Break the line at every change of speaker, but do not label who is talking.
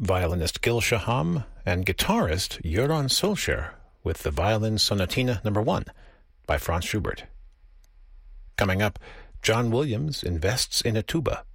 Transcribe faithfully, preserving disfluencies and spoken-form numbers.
violinist Gil Shaham, and guitarist Göran Solskjaer with the Violin Sonatina Number one by Franz Schubert. Coming up, John Williams invests in a tuba.